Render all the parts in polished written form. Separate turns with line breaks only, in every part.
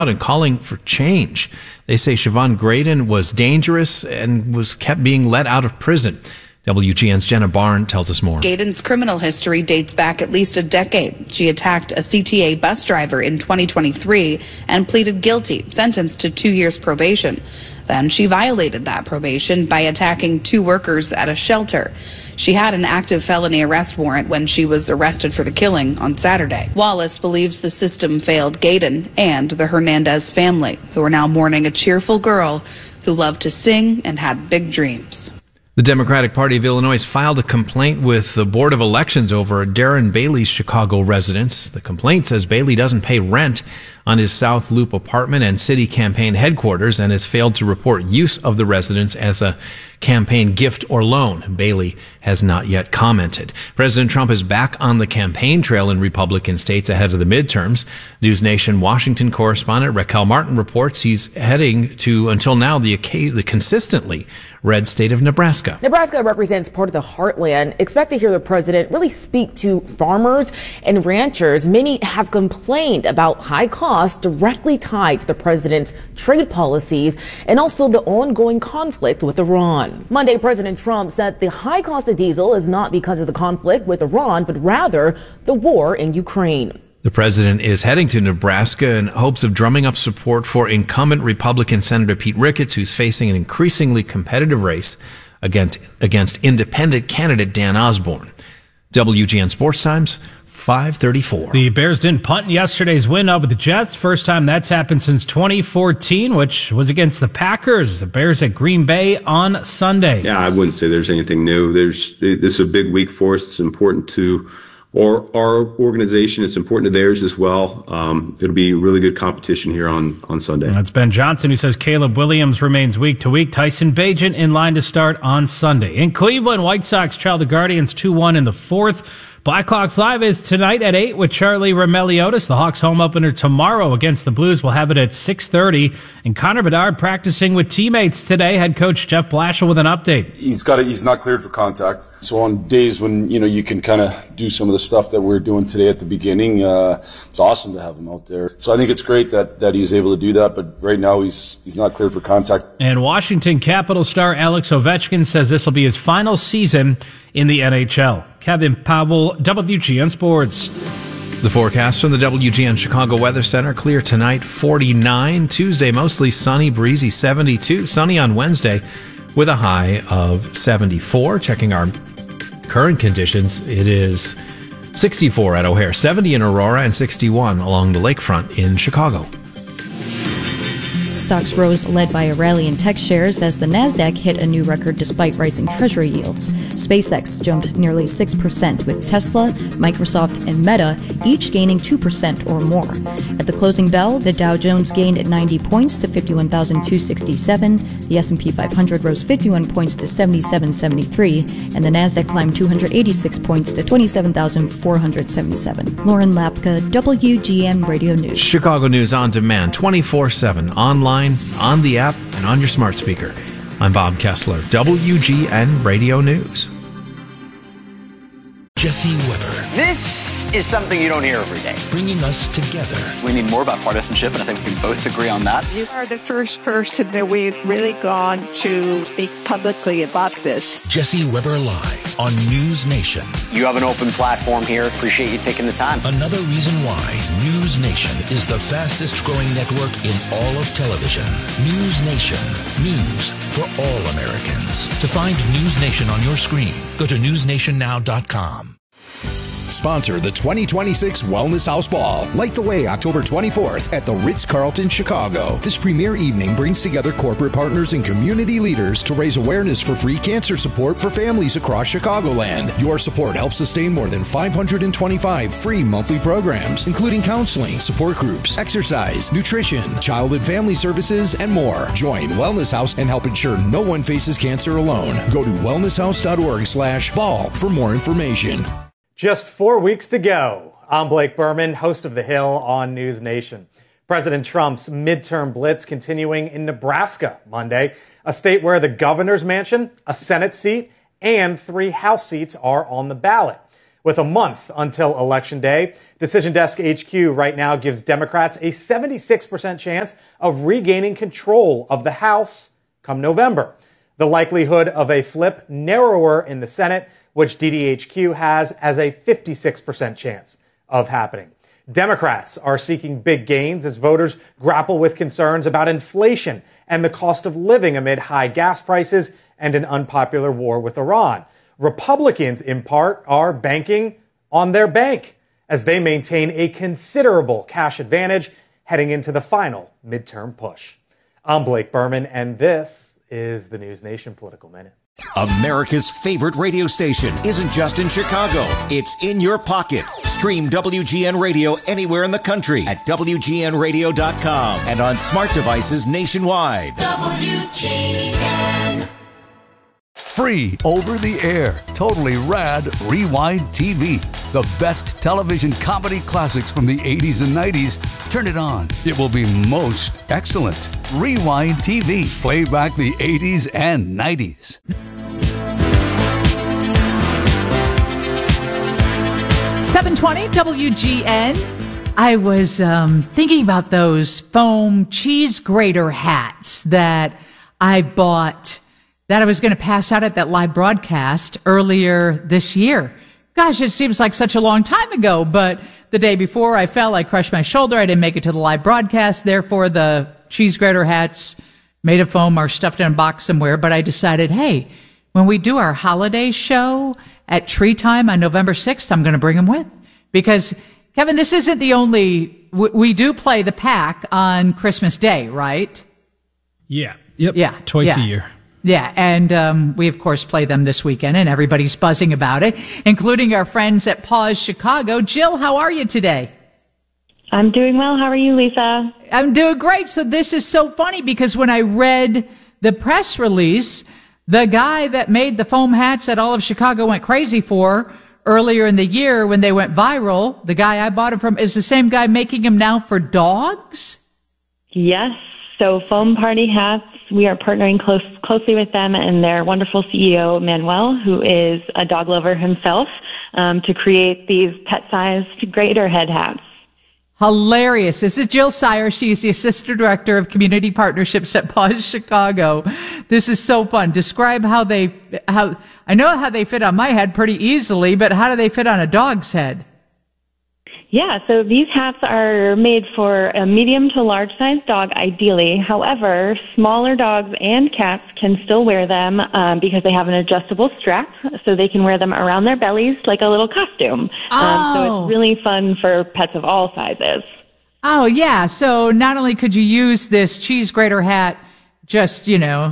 and calling for change. They say Siobhan Graydon was dangerous and was kept being let out of prison. WGN's Jenna Barn tells us more.
Graydon's criminal history dates back at least a decade. She attacked a CTA bus driver in 2023 and pleaded guilty, sentenced to 2 years probation. Then she violated that probation by attacking 2 workers at a shelter. She had an active felony arrest warrant when she was arrested for the killing on Saturday. Wallace believes the system failed Graydon and the Hernandez family, who are now mourning a cheerful girl who loved to sing and had big dreams.
The Democratic Party of Illinois filed a complaint with the Board of Elections over Darren Bailey's Chicago residence. The complaint says Bailey doesn't pay rent on his South Loop apartment and city campaign headquarters and has failed to report use of the residence as a campaign gift or loan. Bailey has not yet commented. President Trump is back on the campaign trail in Republican states ahead of the midterms. News Nation Washington correspondent Raquel Martin reports he's heading to, until now, the consistently red state of Nebraska.
Nebraska represents part of the heartland. Expect to hear the president really speak to farmers and ranchers. Many have complained about high costs directly tied to the president's trade policies and also the ongoing conflict with Iran. Monday, President Trump said the high cost of diesel is not because of the conflict with Iran, but rather the war in Ukraine.
The president is heading to Nebraska in hopes of drumming up support for incumbent Republican Senator Pete Ricketts, who's facing an increasingly competitive race against independent candidate Dan Osborne. WGN Sports Times, 5:34.
The Bears didn't punt in yesterday's win over the Jets. First time that's happened since 2014, which was against the Packers. The Bears at Green Bay on Sunday.
Yeah, I wouldn't say there's anything new. This is a big week for us. It's important to our organization. It's important to theirs as well. It'll be really good competition here on Sunday.
That's Ben Johnson, who says Caleb Williams remains week to week. Tyson Bagent in line to start on Sunday. In Cleveland, White Sox trail the Guardians 2-1 in the fourth. Blackhawks Live is tonight at 8 with Charlie Roumeliotis. The Hawks home opener tomorrow against the Blues. We'll have it at 6:30. And Connor Bedard practicing with teammates today. Head coach Jeff Blashill with an update.
He's not cleared for contact. So on days when, you can kind of do some of the stuff that we're doing today at the beginning, it's awesome to have him out there. So I think it's great that he's able to do that. But right now he's not cleared for contact.
And Washington Capitals star Alex Ovechkin says this will be his final season in the NHL. Kevin Powell, WGN Sports.
The forecast from the WGN Chicago Weather Center. Clear tonight, 49. Tuesday, mostly sunny, breezy, 72. Sunny on Wednesday with a high of 74. Checking our current conditions, it is 64 at O'Hare, 70 in Aurora, and 61 along the lakefront in Chicago.
Stocks rose, led by a rally in tech shares as the Nasdaq hit a new record despite rising treasury yields. SpaceX jumped nearly 6%, with Tesla, Microsoft, and Meta each gaining 2% or more. At the closing bell, the Dow Jones gained 90 points to 51,267. The S&P 500 rose 51 points to 7773, and the Nasdaq climbed 286 points to 27,477. Lauren Lapka, WGN Radio News.
Chicago News on demand, 24/7, online, on the app, and on your smart speaker. I'm Bob Kessler, WGN Radio News.
Jesse Weber.
This is something you don't hear every day.
Bringing us together.
We need more about partisanship, and I think we can both agree on that.
You are the first person that we've really gone to speak publicly about this.
Jesse Weber Live on News Nation.
You have an open platform here. Appreciate you taking the time.
Another reason why News Nation is the fastest growing network in all of television. News Nation. News for all Americans. To find News Nation on your screen, go to newsnationnow.com.
Sponsor the 2026 Wellness House Ball. Light the way October 24th at the Ritz-Carlton, Chicago. This premier evening brings together corporate partners and community leaders to raise awareness for free cancer support for families across Chicagoland. Your support helps sustain more than 525 free monthly programs, including counseling, support groups, exercise, nutrition, child and family services, and more. Join Wellness House and help ensure no one faces cancer alone. Go to wellnesshouse.org/ball for more information.
Just 4 weeks to go. I'm Blake Berman, host of The Hill on News Nation. President Trump's midterm blitz continuing in Nebraska Monday, a state where the governor's mansion, a Senate seat, and 3 House seats are on the ballot. With a month until Election Day, Decision Desk HQ right now gives Democrats a 76% chance of regaining control of the House come November. The likelihood of a flip narrower in the Senate, which DDHQ has as a 56% chance of happening. Democrats are seeking big gains as voters grapple with concerns about inflation and the cost of living amid high gas prices and an unpopular war with Iran. Republicans, in part, are banking on their bank as they maintain a considerable cash advantage heading into the final midterm push. I'm Blake Berman, and this is the News Nation Political Minute.
America's favorite radio station isn't just in Chicago. It's in your pocket. Stream WGN Radio anywhere in the country at WGNradio.com and on smart devices nationwide.
WGN. Free over the air, totally rad Rewind TV. The best television comedy classics from the 80s and 90s. Turn it on. It will be most excellent. Rewind TV. Play back the 80s and 90s.
.720 WGN. I was thinking about those foam cheese grater hats that I bought that I was going to pass out at that live broadcast earlier this year. Gosh, it seems like such a long time ago, but the day before I fell, I crushed my shoulder. I didn't make it to the live broadcast. Therefore, the cheese grater hats made of foam are stuffed in a box somewhere. But I decided, hey, when we do our holiday show at Tree Time on November 6th, I'm going to bring them with. Because, Kevin, this isn't the only, we do play the pack on Christmas Day, right?
Yeah. Yep.
Yeah.
Twice a year.
Yeah, and we, of course, play them this weekend, and everybody's buzzing about it, including our friends at Paws Chicago. Jill, how are you today?
I'm doing well. How are you, Lisa?
I'm doing great. So this is so funny because when I read the press release, the guy that made the foam hats that all of Chicago went crazy for earlier in the year when they went viral, the guy I bought them from, is the same guy making them now for dogs?
Yes. So Foam Party Hats, we are partnering closely with them and their wonderful CEO, Manuel, who is a dog lover himself, to create these pet-sized grater head hats.
Hilarious. This is Jill Sire. She's the Assistant Director of Community Partnerships at Paws Chicago. This is so fun. Describe how I know how they fit on my head pretty easily, but how do they fit on a dog's head?
Yeah, so these hats are made for a medium to large sized dog, ideally. However, smaller dogs and cats can still wear them because they have an adjustable strap, so they can wear them around their bellies like a little costume. So it's really fun for pets of all sizes.
Oh, yeah. So not only could you use this cheese grater hat just,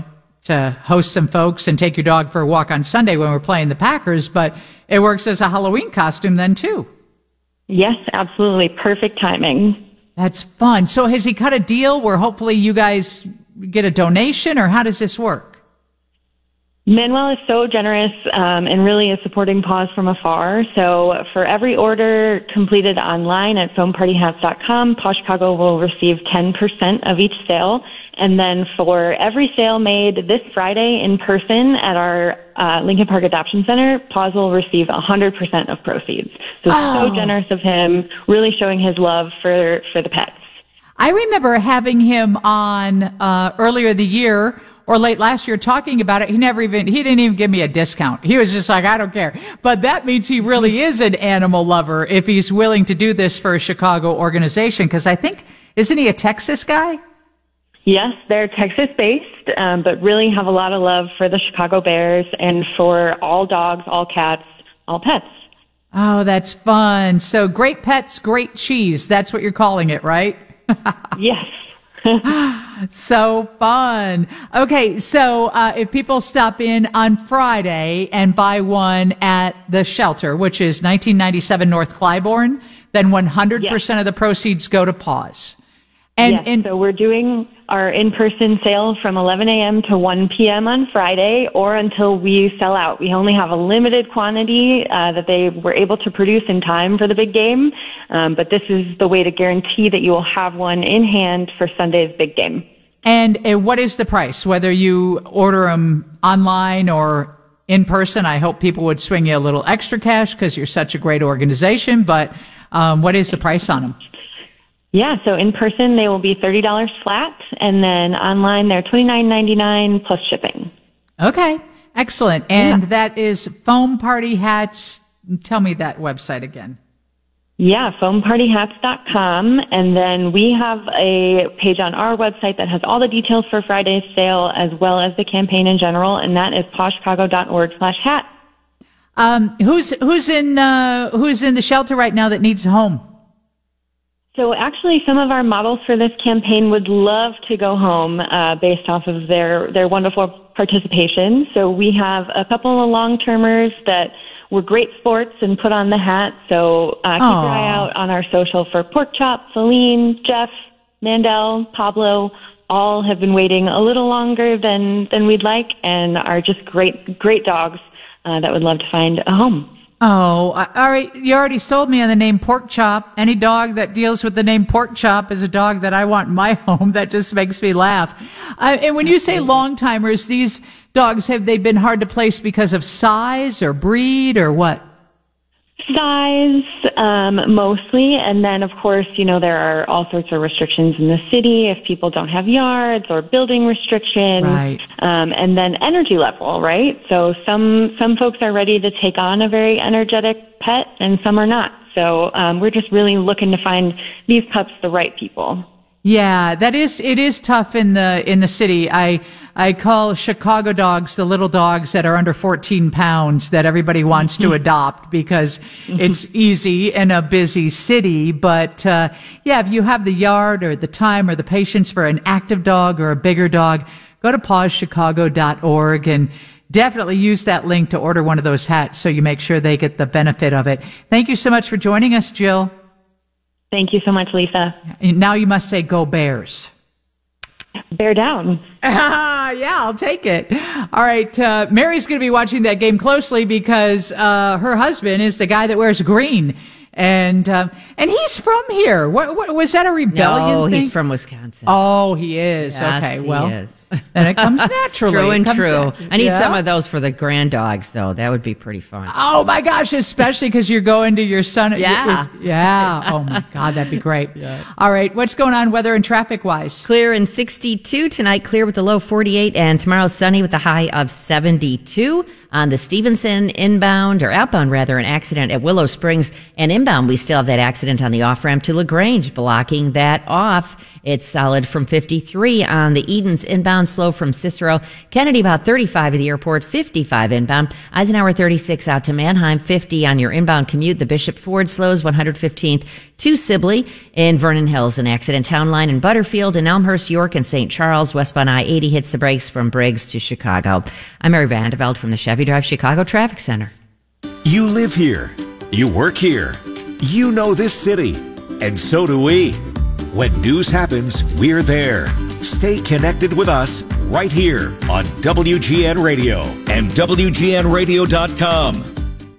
to host some folks and take your dog for a walk on Sunday when we're playing the Packers, but it works as a Halloween costume then, too.
Yes, absolutely. Perfect timing.
That's fun. So has he cut a deal where hopefully you guys get a donation, or how does this work?
Manuel is so generous and really is supporting Paws from afar. So for every order completed online at foampartyhats.com, Paws Chicago will receive 10% of each sale. And then for every sale made this Friday in person at our Lincoln Park Adoption Center, Paws will receive 100% of proceeds. So so generous of him, really showing his love for the pets.
I remember having him on earlier the year or late last year talking about it. He didn't even give me a discount. He was just like, I don't care. But that means he really is an animal lover if he's willing to do this for a Chicago organization. Because I think, isn't he a Texas guy?
Yes, they're Texas-based, but really have a lot of love for the Chicago Bears and for all dogs, all cats, all pets.
Oh, that's fun. So great pets, great cheese. That's what you're calling it, right?
Yes.
So fun. Okay, so if people stop in on Friday and buy one at the shelter, which is 1997 North Clybourne, then 100% of the proceeds go to Paws.
And so we're doing our in-person sale from 11 a.m. to 1 p.m. on Friday or until we sell out. We only have a limited quantity that they were able to produce in time for the big game, but this is the way to guarantee that you will have one in hand for Sunday's big game.
And what is the price, whether you order them online or in person, I hope people would swing you a little extra cash because you're such a great organization. But what is the price on them?
Yeah, so in person, they will be $30 flat, and then online, they're $29.99 plus shipping.
Okay, excellent. And that is Foam Party Hats. Tell me that website again.
Yeah, foampartyhats.com. And then we have a page on our website that has all the details for Friday's sale as well as the campaign in general, and that is poshchicago.org/hat.
Who's in the shelter right now that needs a home?
So actually, some of our models for this campaign would love to go home based off of their wonderful participation. So we have a couple of long-termers that were great sports and put on the hat. So keep your eye out on our social for Pork Chop, Celine, Jeff, Mandel, Pablo. All have been waiting a little longer than we'd like and are just great dogs that would love to find a home.
Oh, all right. You already sold me on the name Pork Chop. Any dog that deals with the name Pork Chop is a dog that I want in my home. That just makes me laugh. And when you say long timers, these dogs, have they been hard to place because of size or breed or what?
Size, mostly. And then, of course, there are all sorts of restrictions in the city if people don't have yards or building restrictions.
Right.
And then energy level, right? So some folks are ready to take on a very energetic pet and some are not. So we're just really looking to find these pups the right people.
Yeah, it is tough in the city. I call Chicago dogs the little dogs that are under 14 pounds that everybody wants to adopt because it's easy in a busy city. But, if you have the yard or the time or the patience for an active dog or a bigger dog, go to pawschicago.org and definitely use that link to order one of those hats so you make sure they get the benefit of it. Thank you so much for joining us, Jill.
Thank you so much, Lisa.
Now you must say, go Bears.
Bear down.
Yeah, I'll take it. All right. Mary's going to be watching that game closely because her husband is the guy that wears green. And he's from here. What was that a rebellion
No,
thing?
He's from Wisconsin.
Oh, he is.
Yes,
okay, well,
he is.
And it comes naturally.
True and true.
Naturally.
I need some of those for the grand dogs, though. That would be pretty fun.
Oh my gosh, especially because you're going to your son.
Yeah.
Yeah. Oh my God, that'd be great. Yeah. All right. What's going on weather and traffic wise?
Clear and 62 tonight, clear with a low 48, and tomorrow sunny with a high of 72. On the Stevenson inbound, or outbound rather, an accident at Willow Springs, and inbound we still have that accident on the off-ramp to LaGrange, blocking that off. It's solid from 53 on the Edens inbound, slow from Cicero. Kennedy about 35 at the airport, 55 inbound. Eisenhower 36 out to Mannheim, 50 on your inbound commute. The Bishop Ford slows 115th to Sibley. In Vernon Hills, an accident town line in Butterfield, in Elmhurst, York, and St. Charles. Westbound I-80 hits the brakes from Briggs to Chicago. I'm Mary Vandeveld from the Chevy Drive Chicago Traffic Center.
You live here. You work here. You know this city. And so do we. When news happens, we're there. Stay connected with us right here on WGN Radio and WGNradio.com.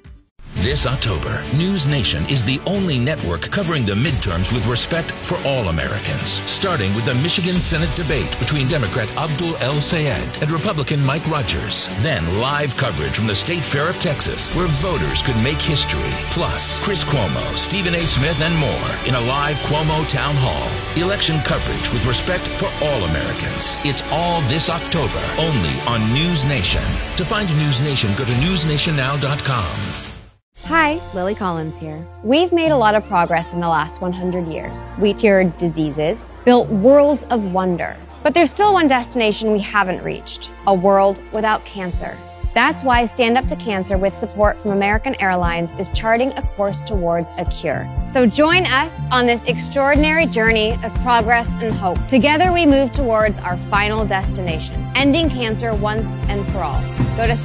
This October, News Nation is the only network covering the midterms with respect for all Americans, starting with the Michigan Senate debate between Democrat Abdul El-Sayed and Republican Mike Rogers. Then live coverage from the State Fair of Texas, where voters could make history. Plus, Chris Cuomo, Stephen A. Smith, and more in a live Cuomo Town Hall. Election coverage with respect for all Americans. It's all this October, only on News Nation. To find News Nation, go to newsnationnow.com.
Hi, Lily Collins here. We've made a lot of progress in the last 100 years. We cured diseases, built worlds of wonder. But there's still one destination we haven't reached, a world without cancer. That's why Stand Up to Cancer, with support from American Airlines, is charting a course towards a cure. So join us on this extraordinary journey of progress and hope. Together we move towards our final destination, ending cancer once and for all. Go to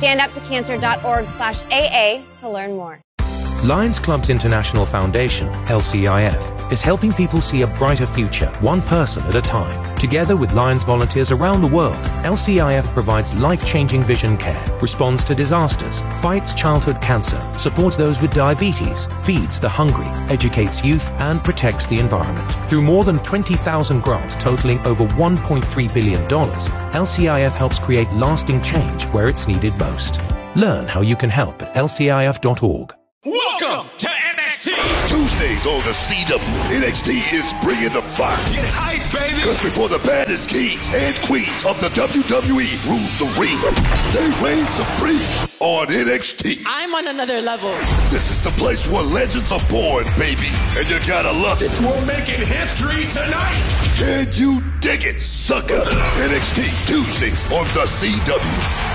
standuptocancer.org/AA to learn more.
Lions Clubs International Foundation, LCIF, is helping people see a brighter future, one person at a time. Together with Lions volunteers around the world, LCIF provides life-changing vision care, responds to disasters, fights childhood cancer, supports those with diabetes, feeds the hungry, educates youth, and protects the environment. Through more than 20,000 grants totaling over $1.3 billion, LCIF helps create lasting change where it's needed most. Learn how you can help at lcif.org.
Welcome to NXT. Tuesdays on the CW. NXT is bringing the fire. Get hype, baby. Because before the baddest kings and queens of the WWE rules the ring, they reign supreme on NXT.
I'm on another level.
This is the place where legends are born, baby. And you gotta love it.
We're making history tonight.
Can you dig it, sucker? NXT Tuesdays on the CW.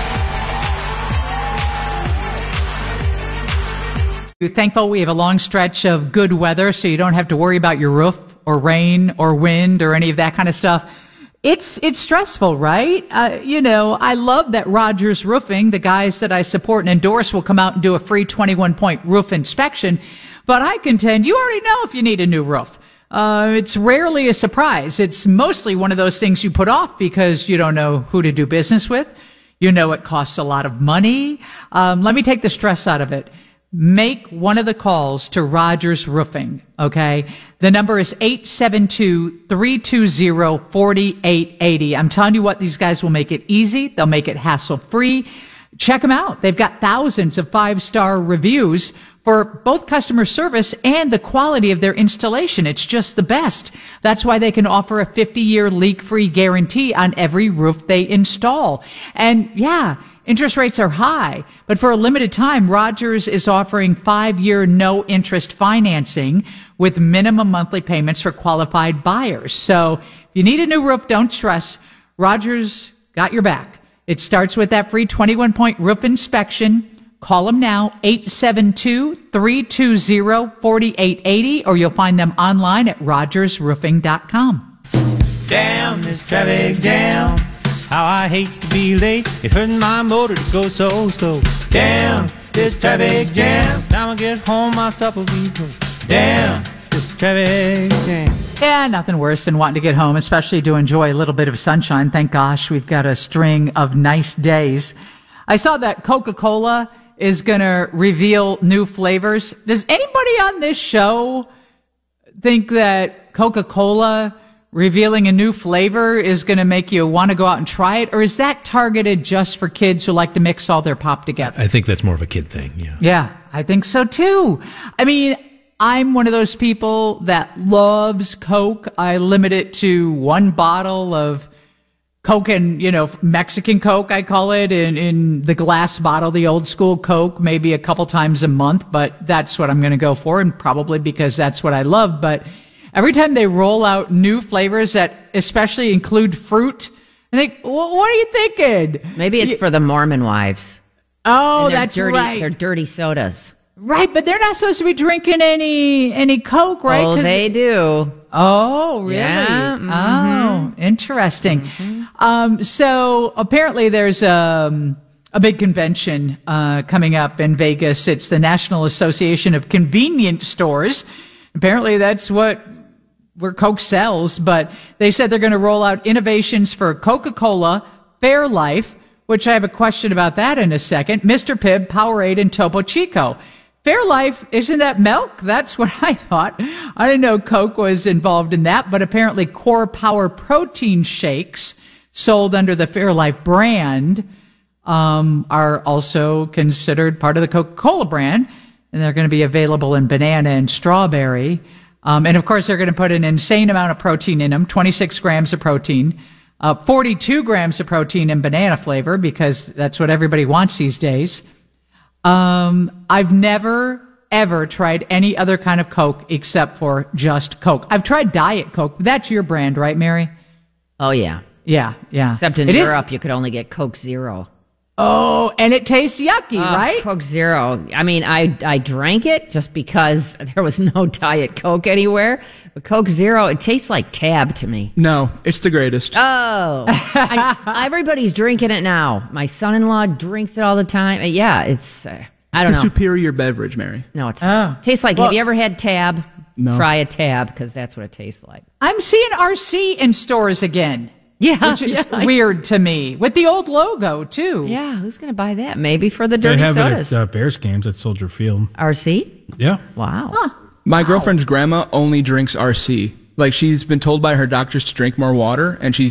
We're thankful we have a long stretch of good weather, so you don't have to worry about your roof or rain or wind or any of that kind of stuff. It's stressful, right? I love that Rogers Roofing, the guys that I support and endorse, will come out and do a free 21-point roof inspection. But I contend you already know if you need a new roof. It's rarely a surprise. It's mostly one of those things you put off because you don't know who to do business with. You know it costs a lot of money. Let me take the stress out of it. Make one of the calls to Rogers Roofing, okay? The number is 872-320-4880. I'm telling you what, these guys will make it easy. They'll make it hassle-free. Check them out. They've got thousands of 5-star reviews for both customer service and the quality of their installation. It's just the best. That's why they can offer a 50-year leak-free guarantee on every roof they install. And yeah, interest rates are high, but for a limited time, Rogers is offering 5-year no-interest financing with minimum monthly payments for qualified buyers. So if you need a new roof, don't stress. Rogers got your back. It starts with that free 21-point roof inspection. Call them now, 872-320-4880, or you'll find them online at rogersroofing.com.
Damn this traffic jam. How I hate to be late. It hurting my motor to go so slow. Damn this traffic jam. Time I get home, myself will be broke. Damn this traffic jam.
Yeah, nothing worse than wanting to get home, especially to enjoy a little bit of sunshine. Thank gosh we've got a string of nice days. I saw that Coca-Cola is going to reveal new flavors. Does anybody on this show think that Coca-Cola revealing a new flavor is going to make you want to go out and try it? Or is that targeted just for kids who like to mix all their pop together?
I think that's more of a kid thing, yeah.
Yeah, I think so too. I mean, I'm one of those people that loves Coke. I limit it to one bottle of Coke and, Mexican Coke, I call it, in the glass bottle, the old school Coke, maybe a couple times a month, but that's what I'm going to go for, and probably because that's what I love. But every time they roll out new flavors that especially include fruit, I think, what are you thinking?
Maybe it's for the Mormon wives.
Oh, that's right.
They're dirty sodas.
Right, but they're not supposed to be drinking any Coke, right?
Oh, they do.
Oh, really?
Yeah. Mm-hmm.
Oh, interesting. Mm-hmm. So apparently there's a big convention coming up in Vegas. It's the National Association of Convenience Stores. Apparently that's where Coke sells, but they said they're going to roll out innovations for Coca-Cola, Fairlife, which I have a question about that in a second, Mr. Pibb, Powerade, and Topo Chico. Fairlife, isn't that milk? That's what I thought. I didn't know Coke was involved in that, but apparently Core Power protein shakes sold under the Fairlife brand are also considered part of the Coca-Cola brand, and they're going to be available in banana and strawberry. And of course, they're going to put an insane amount of protein in them, 26 grams of protein, 42 grams of protein in banana flavor, because that's what everybody wants these days. I've never, ever tried any other kind of Coke except for just Coke. I've tried Diet Coke. That's your brand, right, Mary?
Oh, yeah.
Yeah.
Except in Europe, you could only get Coke Zero.
Oh, and it tastes yucky, right?
Coke Zero. I mean, I drank it just because there was no Diet Coke anywhere. But Coke Zero, it tastes like Tab to me.
No, it's the greatest.
Oh. Everybody's drinking it now. My son-in-law drinks it all the time. Yeah, it's, I don't know.
It's a superior beverage, Mary.
No, it's not. Tastes like, have you ever had Tab?
No.
Try a Tab, because that's what it tastes like.
I'm seeing RC in stores again.
Yeah.
Which is weird to me. With the old logo, too.
Yeah, who's going to buy that? Maybe for the dirty sodas.
They have it at Bears games at Soldier Field.
RC?
Yeah.
Wow.
Huh.
My girlfriend's grandma only drinks RC. Like, she's been told by her doctors to drink more water, and she's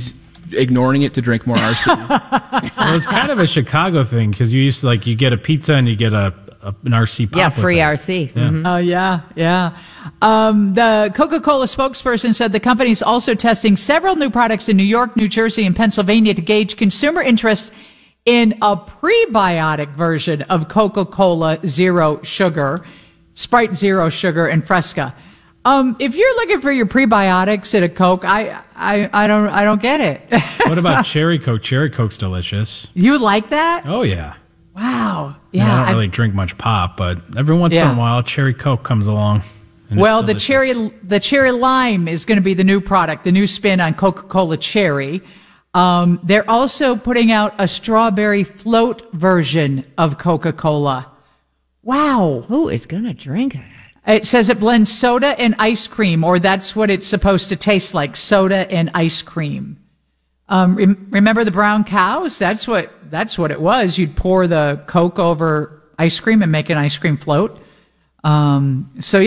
ignoring it to drink more RC.
Well, it's kind of a Chicago thing because you used to you get a pizza and you get an RC pop.
Yeah,
with
free
it.
RC.
Yeah.
Mm-hmm.
Yeah. The Coca-Cola spokesperson said the company is also testing several new products in New York, New Jersey, and Pennsylvania to gauge consumer interest in a prebiotic version of Coca-Cola Zero Sugar, Sprite Zero Sugar, and Fresca. If you're looking for your prebiotics at a Coke, I don't get it.
What about Cherry Coke? Cherry Coke's delicious.
You like that?
Oh yeah.
Wow.
Yeah. I don't really drink much pop, but every once in a while, Cherry Coke comes along.
Well, the cherry lime is going to be the new product, the new spin on Coca-Cola Cherry. They're also putting out a strawberry float version of Coca-Cola. Wow.
Who is going to drink that?
It says it blends soda and ice cream, or that's what it's supposed to taste like, soda and ice cream. Remember the brown cows? That's what it was. You'd pour the Coke over ice cream and make an ice cream float. And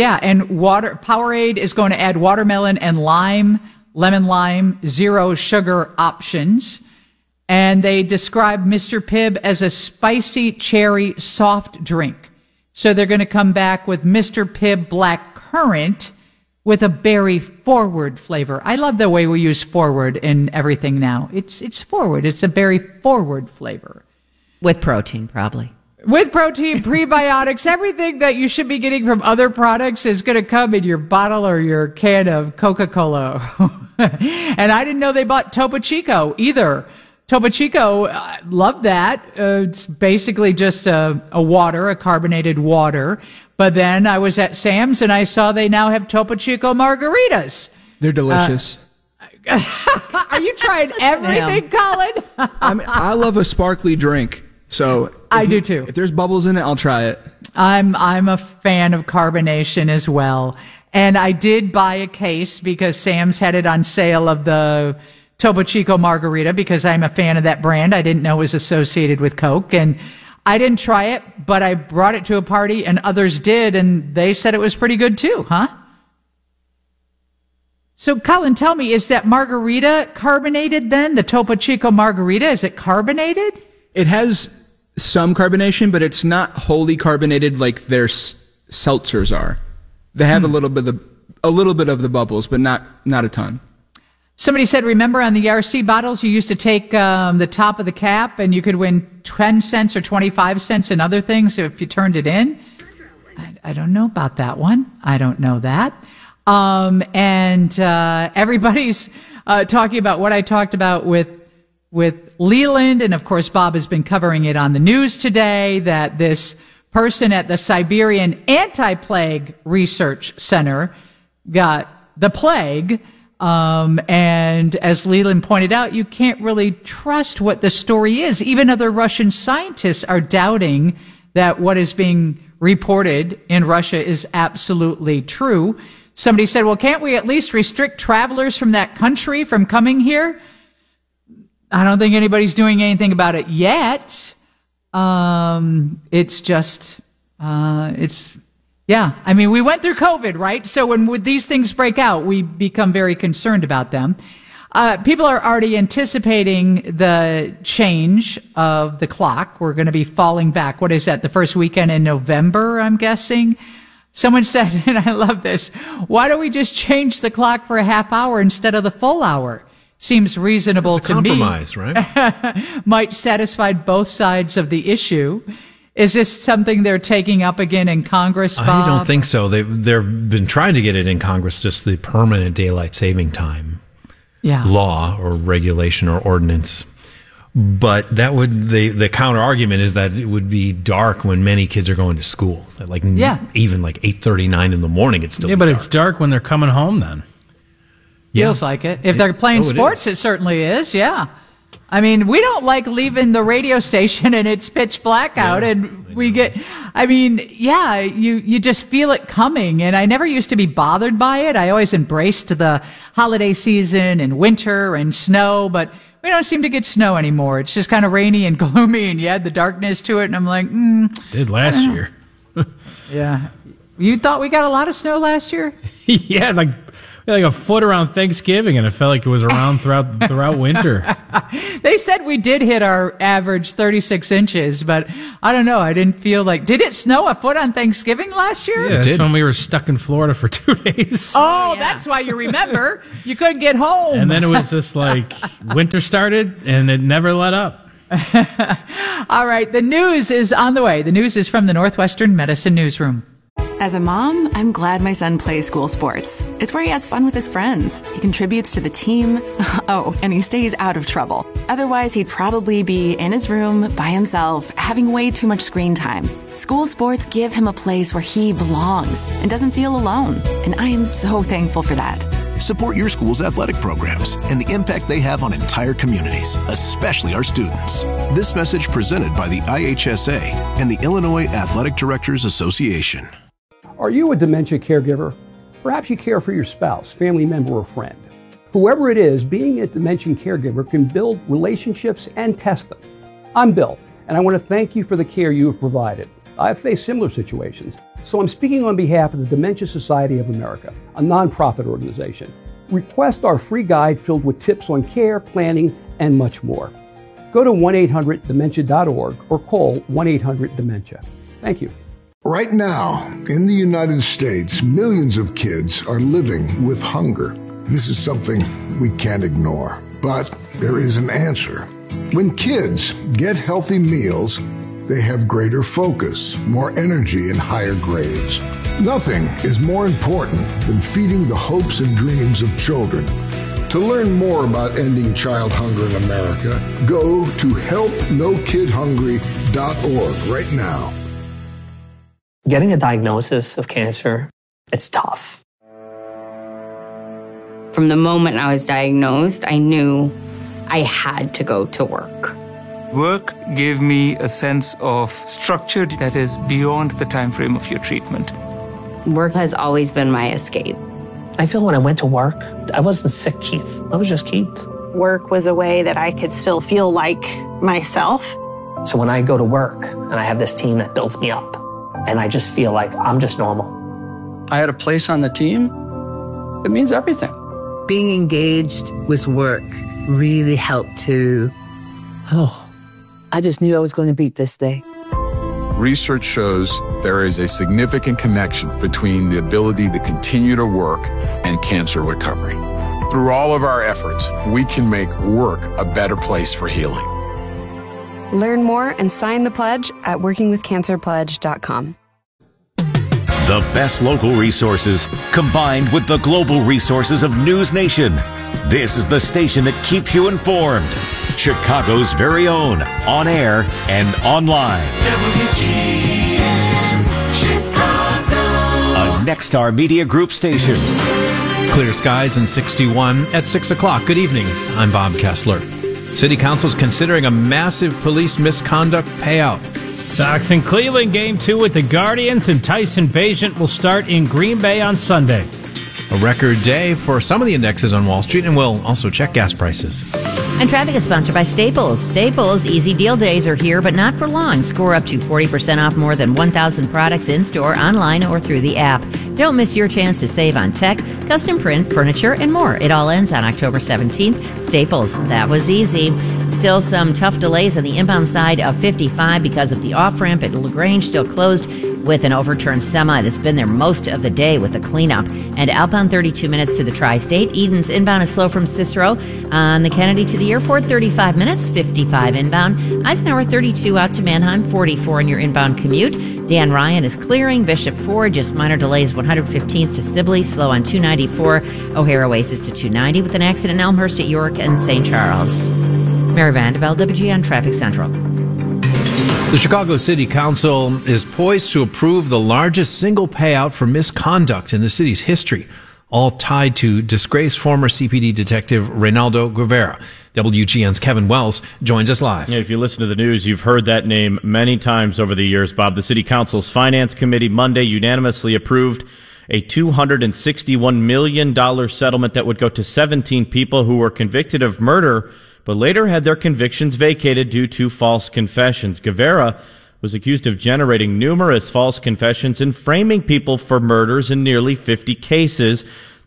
Powerade is going to add watermelon and lemon lime, zero sugar options. And they describe Mr. Pibb as a spicy cherry soft drink. So they're going to come back with Mr. Pibb Black Currant with a berry forward flavor. I love the way we use forward in everything now. It's forward. It's a berry forward flavor.
With protein, probably.
With protein, prebiotics, everything that you should be getting from other products is going to come in your bottle or your can of Coca-Cola. And I didn't know they bought Topo Chico either. Topo Chico, love that. It's basically just a carbonated water. But then I was at Sam's and I saw they now have Topo Chico margaritas.
They're delicious.
Are you trying everything, Colin?
I love a sparkly drink. So
I do too.
If there's bubbles in it, I'll try it.
I'm a fan of carbonation as well. And I did buy a case because Sam's had it on sale of the Topo Chico margarita because I'm a fan of that brand. I didn't know it was associated with Coke, and I didn't try it, but I brought it to a party and others did, and they said it was pretty good too, huh? So Colin, tell me, is that margarita carbonated then? The Topo Chico margarita, is it carbonated?
It has some carbonation, but it's not wholly carbonated like their seltzers are. They have a little bit of the bubbles, but not a ton.
Somebody said, remember on the RC bottles, you used to take the top of the cap and you could win 10 cents or 25 cents and other things if you turned it in? I don't know about that one. I don't know that. Everybody's talking about what I talked about with Leland, and of course Bob has been covering it on the news today, that this person at the Siberian Anti-Plague Research Center got the plague. And as Leland pointed out, you can't really trust what the story is. Even other Russian scientists are doubting that what is being reported in Russia is absolutely true. Somebody said, well, can't we at least restrict travelers from that country from coming here? I don't think anybody's doing anything about it yet. Yeah, I mean, we went through COVID, right? So when these things break out, we become very concerned about them. People are already anticipating the change of the clock. We're going to be falling back. What is that? The first weekend in November, I'm guessing. Someone said, and I love this, why don't we just change the clock for a half hour instead of the full hour? Seems reasonable to me.
Compromise, right?
Might satisfy both sides of the issue. Is this something they're taking up again in Congress, Bob?
I don't think so. They've been trying to get it in Congress, just the permanent daylight saving time law or regulation or ordinance. But that would the counter argument is that it would be dark when many kids are going to school. Even like 8:39 in the morning, it's still
but it's dark when they're coming home then.
Feels like it. If they're playing sports, it certainly is. Yeah. I mean, we don't like leaving the radio station and it's pitch black out and you just feel it coming. And I never used to be bothered by it. I always embraced the holiday season and winter and snow, but we don't seem to get snow anymore. It's just kind of rainy and gloomy and you add the darkness to it. And I'm like,
Did last year.
Yeah. You thought we got a lot of snow last year?
Yeah, like like a foot around Thanksgiving, and it felt like it was around throughout winter.
They said we did hit our average 36 inches, but I don't know. I didn't feel like... Did it snow a foot on Thanksgiving last year?
Yeah, that's when we were stuck in Florida for 2 days.
Oh, that's why you remember. You couldn't get home.
And then it was just like winter started, and it never let up.
All right, the news is on the way. The news is from the Northwestern Medicine Newsroom.
As a mom, I'm glad my son plays school sports. It's where he has fun with his friends. He contributes to the team. Oh, and he stays out of trouble. Otherwise, he'd probably be in his room by himself, having way too much screen time. School sports give him a place where he belongs and doesn't feel alone. And I am so thankful for that.
Support your school's athletic programs and the impact they have on entire communities, especially our students. This message presented by the IHSA and the Illinois Athletic Directors Association.
Are you a dementia caregiver? Perhaps you care for your spouse, family member, or friend. Whoever it is, being a dementia caregiver can build relationships and test them. I'm Bill, and I want to thank you for the care you have provided. I've faced similar situations, so I'm speaking on behalf of the Dementia Society of America, a nonprofit organization. Request our free guide filled with tips on care, planning, and much more. Go to 1-800-DEMENTIA.org or call 1-800-DEMENTIA. Thank you.
Right now, in the United States, millions of kids are living with hunger. This is something we can't ignore, but there is an answer. When kids get healthy meals, they have greater focus, more energy, and higher grades. Nothing is more important than feeding the hopes and dreams of children. To learn more about ending child hunger in America, go to helpnokidhungry.org right now.
Getting a diagnosis of cancer, it's tough.
From the moment I was diagnosed, I knew I had to go to work.
Work gave me a sense of structure that is beyond the time frame of your treatment.
Work has always been my escape.
I feel when I went to work, I wasn't sick, Keith. I was just Keith.
Work was a way that I could still feel like myself.
So when I go to work and I have this team that builds me up, and I just feel like I'm just normal.
I had a place on the team. It means everything.
Being engaged with work really helped to, I just knew I was going to beat this day.
Research shows there is a significant connection between the ability to continue to work and cancer recovery. Through all of our efforts, we can make work a better place for healing.
Learn more and sign the pledge at workingwithcancerpledge.com.
The best local resources combined with the global resources of News Nation. This is the station that keeps you informed. Chicago's very own, on air and online. WGN Chicago. A Nexstar Media Group station.
Clear skies and 61 at 6 o'clock. Good evening. I'm Bob Kessler. City Council's considering a massive police misconduct payout.
Sox in Cleveland, Game 2 with the Guardians, and Tyson Bagent will start in Green Bay on Sunday.
A record day for some of the indexes on Wall Street, and we'll also check gas prices.
And traffic is sponsored by Staples. Staples Easy Deal Days are here, but not for long. Score up to 40% off more than 1,000 products in-store, online, or through the app. Don't miss your chance to save on tech, custom print, furniture, and more. It all ends on October 17th. Staples, that was easy. Still some tough delays on the inbound side of 55 because of the off-ramp at LaGrange, still closed with an overturned semi that's been there most of the day with the cleanup. And outbound 32 minutes to the Tri-State. Eden's inbound is slow from Cicero on the Kennedy to the airport, 35 minutes, 55 inbound. Eisenhower 32 out to Manheim, 44 in your inbound commute. Dan Ryan is clearing. Bishop Ford, just minor delays, 115th to Sibley, slow on 294. O'Hare Oasis to 290 with an accident in Elmhurst at York and St. Charles. Mary Vanderbilt, WGN Traffic Central.
The Chicago City Council is poised to approve the largest single payout for misconduct in the city's history, all tied to disgraced former CPD detective Reynaldo Guevara. WGN's Kevin Wells joins us live.
Yeah, if you listen to the news, you've heard that name many times over the years, Bob. The City Council's Finance Committee Monday unanimously approved a $261 million settlement that would go to 17 people who were convicted of murder, but later had their convictions vacated due to false confessions. Guevara was accused of generating numerous false confessions and framing people for murders in nearly 50 cases.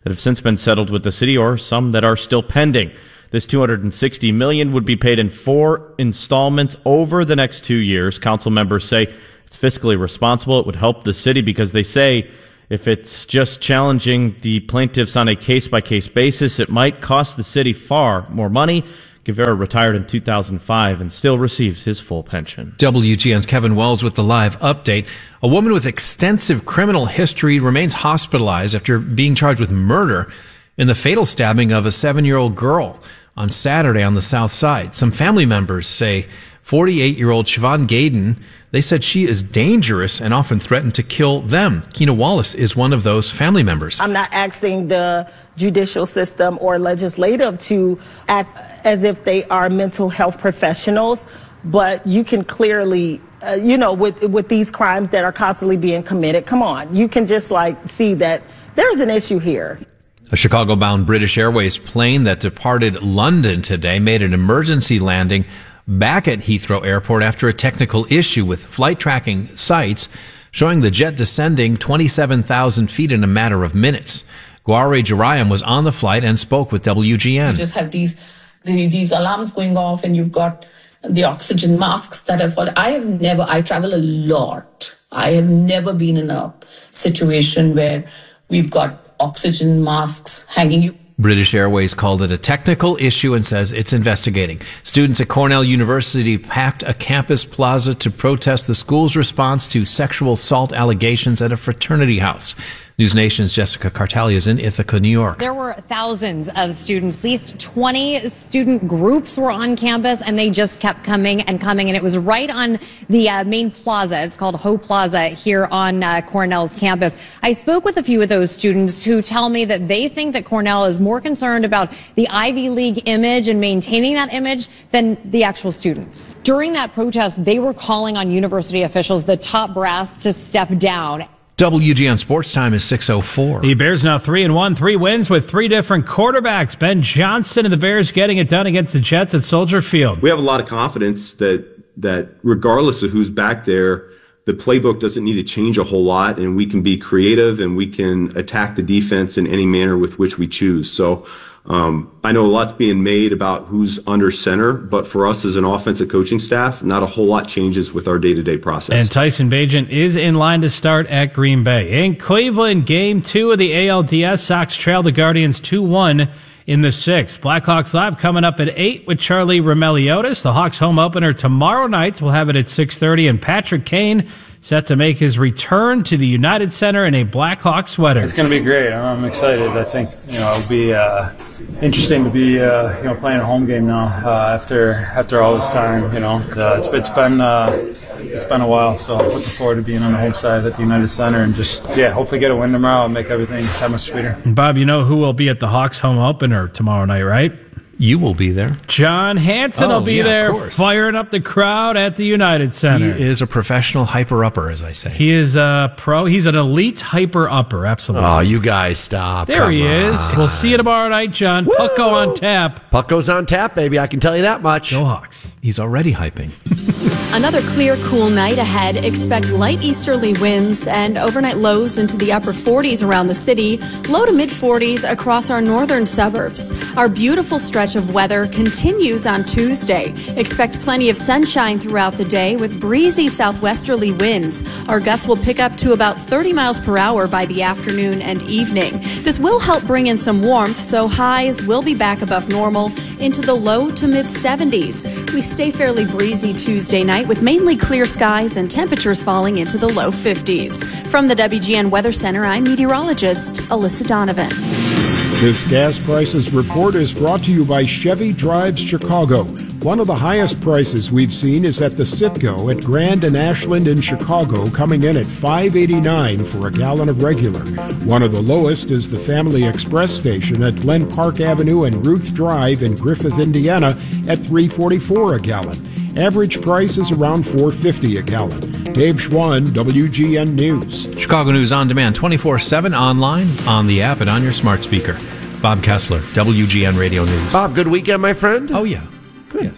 that have since been settled with the city or some that are still pending. This $260 million would be paid in 4 installments over the next 2 years. Council members say it's fiscally responsible. It would help the city because they say if it's just challenging the plaintiffs on a case-by-case basis, it might cost the city far more money. Guevara retired in 2005 and still receives his full pension.
WGN's Kevin Wells with the live update. A woman with extensive criminal history remains hospitalized after being charged with murder in the fatal stabbing of a 7-year-old girl on Saturday on the South Side. Some family members say 48-year-old Siobhan Gaydon, they said she is dangerous and often threatened to kill them. Kina Wallace is one of those family members.
I'm not asking the judicial system or legislative to act as if they are mental health professionals, but you can clearly, with these crimes that are constantly being committed, come on, you can just see that there's an issue here.
A Chicago-bound British Airways plane that departed London today made an emergency landing back at Heathrow Airport after a technical issue with flight tracking sites showing the jet descending 27,000 feet in a matter of minutes. Gauri Jarayam was on the flight and spoke with WGN.
You just have these alarms going off, and you've got the oxygen masks that have fallen. I travel a lot. I have never been in a situation where we've got oxygen masks hanging.
British Airways called it a technical issue and says it's investigating. Students at Cornell University packed a campus plaza to protest the school's response to sexual assault allegations at a fraternity house. News Nation's Jessica Cartalia is in Ithaca, New York.
There were thousands of students. At least 20 student groups were on campus, and they just kept coming and coming. And it was right on the main plaza. It's called Ho Plaza here on Cornell's campus. I spoke with a few of those students who tell me that they think that Cornell is more concerned about the Ivy League image and maintaining that image than the actual students. During that protest, they were calling on university officials, the top brass, to step down.
WGN Sports Time is 6:04.
The Bears now 3-1, 3 wins with 3 different quarterbacks. Ben Johnson and the Bears getting it done against the Jets at Soldier Field.
We have a lot of confidence that regardless of who's back there, the playbook doesn't need to change a whole lot, and we can be creative and we can attack the defense in any manner with which we choose. So I know a lot's being made about who's under center, but for us as an offensive coaching staff, not a whole lot changes with our day-to-day process.
And Tyson Bagent is in line to start at Green Bay. In Cleveland, Game 2 of the ALDS, Sox trail the Guardians 2-1 in the 6th. Blackhawks Live coming up at 8 with Charlie Roumeliotis. The Hawks home opener tomorrow night. We'll have it at 6:30, and Patrick Kane set to make his return to the United Center in a Blackhawk sweater.
It's going to be great. I'm excited. I think it'll be interesting to be playing a home game now after all this time. It's been a while, so I'm looking forward to being on the home side at the United Center and just hopefully get a win tomorrow and make everything that much sweeter.
Bob, you know who will be at the Hawks home opener tomorrow night, right?
You will be there.
John Hanson will be there firing up the crowd at the United Center.
He is a professional hyper-upper, as I say.
He is a pro. He's an elite hyper-upper, absolutely.
Oh, you guys stop.
There he is. We'll see you tomorrow night, John. Woo! Pucko on tap.
Pucko's on tap, baby. I can tell you that much.
Go Hawks.
He's already hyping.
Another clear, cool night ahead. Expect light easterly winds and overnight lows into the upper 40s around the city, low to mid 40s across our northern suburbs. Our beautiful stretch of weather continues on Tuesday. Expect plenty of sunshine throughout the day with breezy southwesterly winds. Our gusts will pick up to about 30 miles per hour by the afternoon and evening. This will help bring in some warmth, so highs will be back above normal into the low to mid 70s. We stay fairly breezy Tuesday night with mainly clear skies and temperatures falling into the low 50s. From the WGN Weather Center, I'm meteorologist Alyssa Donovan.
This gas prices report is brought to you by Chevy Drives Chicago. One of the highest prices we've seen is at the Citgo at Grand and Ashland in Chicago, coming in at $5.89 for a gallon of regular. One of the lowest is the Family Express station at Glen Park Avenue and Ruth Drive in Griffith, Indiana at $3.44 a gallon. Average price is around $4.50 a gallon. Dave Schwann, WGN News.
Chicago News on demand 24/7 online, on the app, and on your smart speaker. Bob Kessler, WGN Radio News.
Bob, good weekend, my friend?
Oh, yeah.
Good.
Yes.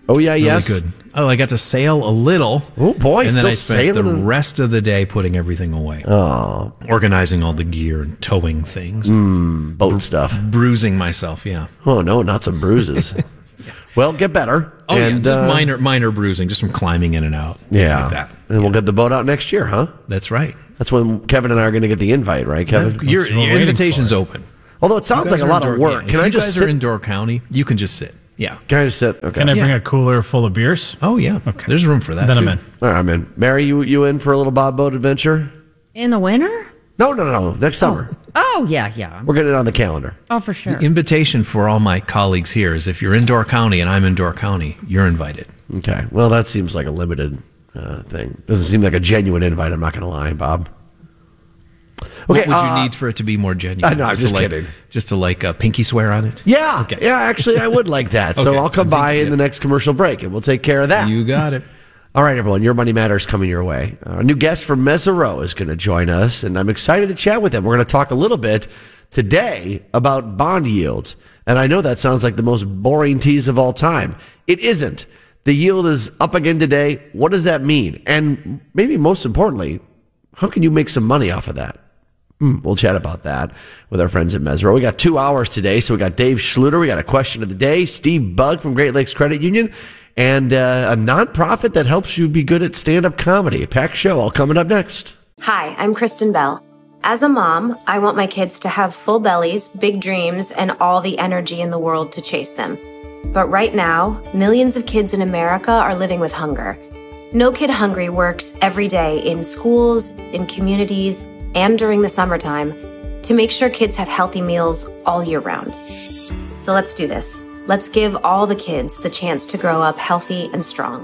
Oh, yeah,
Really
yes.
good. Oh, I got to sail a little.
Oh, boy,
and then
still
I spent the
sailing.
rest of the day putting everything away.
Oh.
Organizing all the gear and towing things.
Boat stuff.
Bruising myself, yeah.
Oh, no, not some bruises. Well, get better.
Oh,
and,
yeah, minor bruising, just from climbing in and out. Things
Yeah.
like that.
And we'll get the boat out next year, huh?
That's right.
That's when Kevin and I are going to get the invite, right, Kevin?
Your invitation's open.
Although it sounds
You
like
guys
a
are
lot of
indoor-
work.
yeah,
Can
if
I
you
just
guys
sit?
are indoor county, you can just sit. Yeah.
Can I just sit? Okay.
Can I bring a cooler full of beers?
Oh, yeah. Okay. There's room for that,
Then
too.
I'm in.
All right, I'm in. Mary, you in for a little Bob Boat adventure?
In the winter?
No. Next summer.
Oh, yeah.
We're getting it on the calendar.
Oh, for sure.
The invitation for all my colleagues here is if you're in Door County and I'm in Door County, you're invited.
Okay. Well, that seems like a limited thing. Doesn't seem like a genuine invite, I'm not going to lie, Bob. Okay,
What would you need for it to be more genuine?
No, I'm just kidding.
Just to pinky swear on it?
Yeah.
Okay.
Yeah, actually, I would like that. So
Okay.
I'll come by in the next commercial break, and we'll take care of that.
You got it.
All right, everyone, Your Money Matters coming your way. Our new guest from Mesereau is going to join us, and I'm excited to chat with them. We're going to talk a little bit today about bond yields. And I know that sounds like the most boring tease of all time. It isn't. The yield is up again today. What does that mean? And maybe most importantly, how can you make some money off of that? We'll chat about that with our friends at Mesereau. We got 2 hours today, so we got Dave Schluter. We got a question of the day, Steve Bugg from Great Lakes Credit Union, and a nonprofit that helps you be good at stand-up comedy. A packed show all coming up next.
Hi, I'm Kristen Bell. As a mom, I want my kids to have full bellies, big dreams, and all the energy in the world to chase them. But right now, millions of kids in America are living with hunger. No Kid Hungry works every day in schools, in communities, and during the summertime to make sure kids have healthy meals all year round. So let's do this. Let's give all the kids the chance to grow up healthy and strong.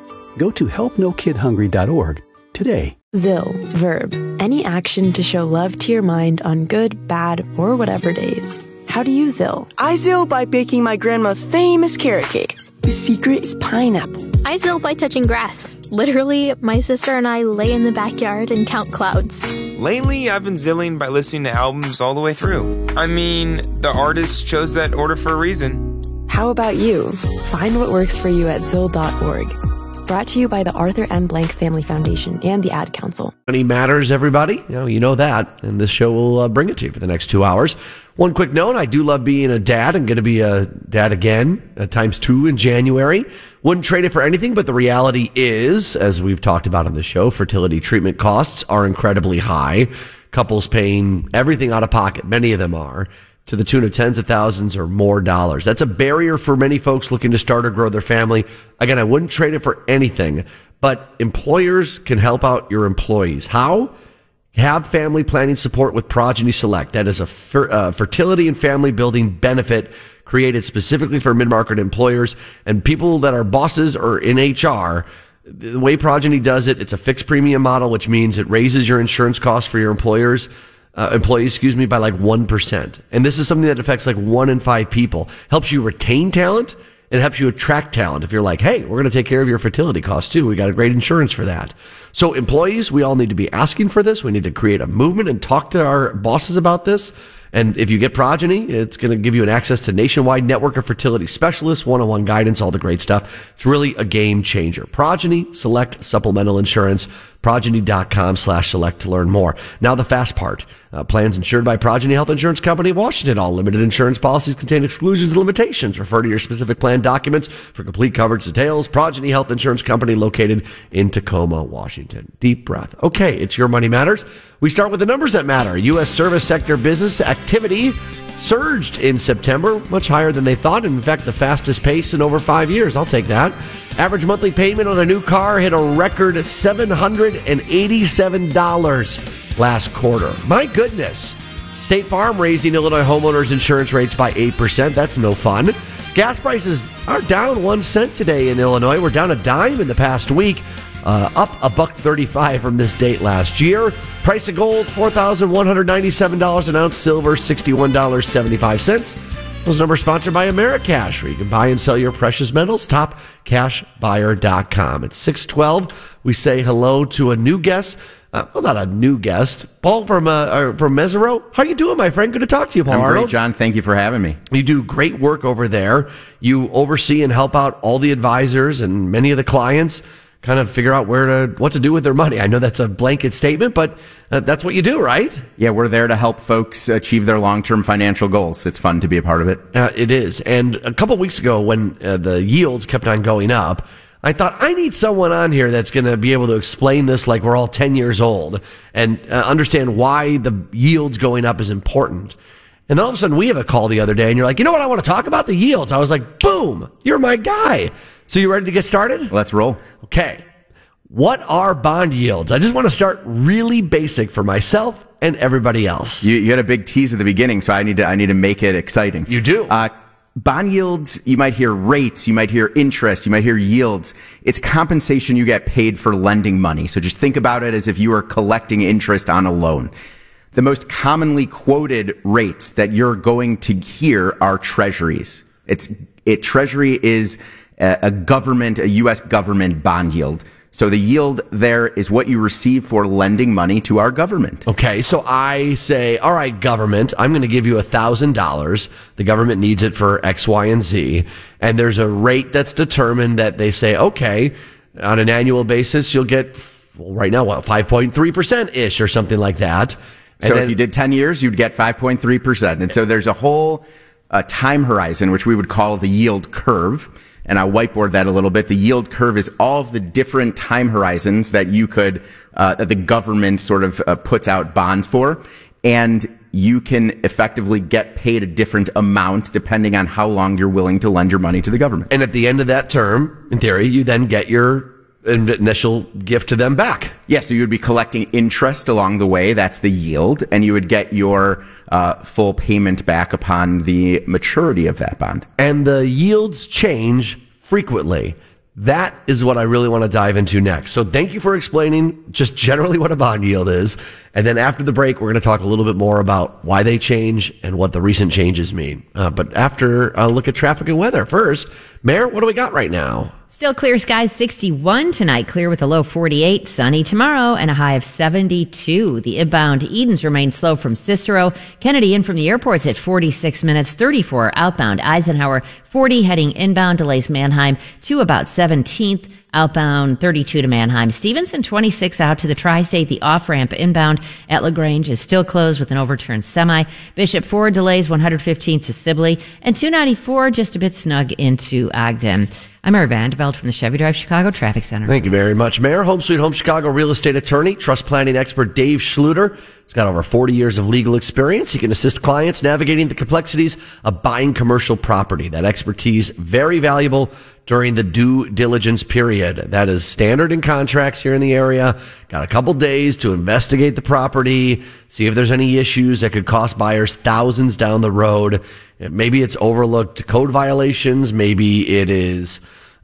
Go to helpnokidhungry.org today.
ZIL, verb, any action to show love to your mind on good, bad, or whatever days. How do you ZIL?
I ZIL by baking my grandma's famous carrot cake. The secret is pineapple.
I ZIL by touching grass. Literally, my sister and I lay in the backyard and count clouds.
Lately, I've been zilling by listening to albums all the way through. I mean, the artist chose that order for a reason.
How about you? Find what works for you at ZIL.org. Brought to you by the Arthur M. Blank Family Foundation and the Ad Council.
Money matters, everybody. You know that. And this show will bring it to you for the next 2 hours. One quick note, I do love being a dad. I'm going to be a dad again, ×2 in January. Wouldn't trade it for anything, but the reality is, as we've talked about on the show, fertility treatment costs are incredibly high. Couples paying everything out of pocket, many of them are, to the tune of tens of thousands or more dollars. That's a barrier for many folks looking to start or grow their family. Again, I wouldn't trade it for anything, but employers can help out your employees. How? Have family planning support with Progeny Select. That is a fertility and family building benefit created specifically for mid-market employers and people that are bosses or in HR. The way Progeny does it, it's a fixed premium model, which means it raises your insurance costs for your employees, by like 1%. And this is something that affects like 1 in 5 people. Helps you retain talent. It helps you attract talent. If you're like, hey, we're going to take care of your fertility costs too. We got a great insurance for that. So employees, we all need to be asking for this. We need to create a movement and talk to our bosses about this. And if you get Progeny, it's going to give you an access to nationwide network of fertility specialists, one-on-one guidance, all the great stuff. It's really a game changer. Progeny Select Supplemental Insurance, Progeny.com/select to learn more. Now the fast part. Plans insured by Progeny Health Insurance Company of Washington. All limited insurance policies contain exclusions and limitations. Refer to your specific plan documents for complete coverage details. Progeny Health Insurance Company located in Tacoma, Washington. Deep breath. Okay, it's Your Money Matters. We start with the numbers that matter. U.S. service sector business activity surged in September, much higher than they thought. In fact, the fastest pace in over 5 years. I'll take that. Average monthly payment on a new car hit a record $787 last quarter. My goodness. State Farm raising Illinois homeowners insurance rates by 8%. That's no fun. Gas prices are down 1 cent today in Illinois. We're down a dime in the past week. Up $1.35 from this date last year. Price of gold, $4,197 an ounce. Silver, $61.75. Those numbers sponsored by Americash, where you can buy and sell your precious metals. TopCashBuyer.com. It's 6:12. We say hello to a new guest. Well, not a new guest. Paul from Mesereau. How are you doing, my friend? Good to talk to you, Paul
I'm
Arnold.
great, John. Thank you for having me.
You do great work over there. You oversee and help out all the advisors and many of the clients kind of figure out what to do with their money. I know that's a blanket statement, but that's what you do, right?
Yeah, we're there to help folks achieve their long-term financial goals. It's fun to be a part of it.
It is. And a couple of weeks ago when the yields kept on going up, I thought, I need someone on here that's going to be able to explain this like we're all 10 years old and understand why the yields going up is important. And then all of a sudden we have a call the other day and you're like, you know what? I want to talk about the yields. I was like, boom, you're my guy. So you ready to get started?
Let's roll.
Okay. What are bond yields? I just want to start really basic for myself and everybody else.
You had a big tease at the beginning, so I need to make it exciting.
You do.
Bond yields, you might hear rates, you might hear interest, you might hear yields. It's compensation you get paid for lending money. So just think about it as if you were collecting interest on a loan. The most commonly quoted rates that you're going to hear are treasuries. Treasury is a U.S. government bond yield. So the yield there is what you receive for lending money to our government.
Okay, so I say, all right, government, I'm going to give you $1,000. The government needs it for X, Y, and Z. And there's a rate that's determined that they say, okay, on an annual basis, you'll get, right now, 5.3%-ish or something like that.
So if you did 10 years, you'd get 5.3%. And so there's a whole time horizon, which we would call the yield curve. And I'll whiteboard that a little bit. The yield curve is all of the different time horizons that you could, that the government sort of puts out bonds for. And you can effectively get paid a different amount depending on how long you're willing to lend your money to the government.
And at the end of that term, in theory, you then get your initial gift to them back.
Yeah, so you would be collecting interest along the way. That's the yield. And you would get your full payment back upon the maturity of that bond.
And the yields change frequently. That is what I really want to dive into next. So thank you for explaining just generally what a bond yield is. And then after the break, we're going to talk a little bit more about why they change and what the recent changes mean. But after a look at traffic and weather. First, Mayor, what do we got right now?
Still clear skies, 61 tonight, clear with a low 48, sunny tomorrow, and a high of 72. The inbound Edens remains slow from Cicero. Kennedy in from the airport's at 46 minutes, 34 outbound Eisenhower, 40 heading inbound, delays Mannheim to about 17th. Outbound 32 to Mannheim. Stevenson 26 out to the Tri-State. The off-ramp inbound at LaGrange is still closed with an overturned semi. Bishop Ford delays 115 to Sibley and 294 just a bit snug into Ogden. I'm Mary Vandeveld from the Chevy Drive Chicago Traffic Center.
Thank you very much, Mayor. Home Sweet Home Chicago real estate attorney, trust planning expert Dave Schluter. He's got over 40 years of legal experience. He can assist clients navigating the complexities of buying commercial property. That expertise, very valuable during the due diligence period. That is standard in contracts here in the area. Got a couple days to investigate the property, see if there's any issues that could cost buyers thousands down the road. Maybe it's overlooked code violations. Maybe it is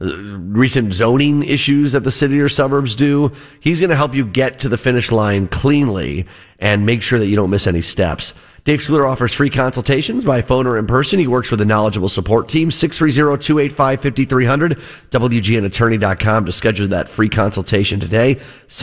recent zoning issues that the city or suburbs do. He's going to help you get to the finish line cleanly and make sure that you don't miss any steps. Dave Schluter offers free consultations by phone or in person. He works with a knowledgeable support team. 630-285-5300, WGNattorney.com to schedule that free consultation today.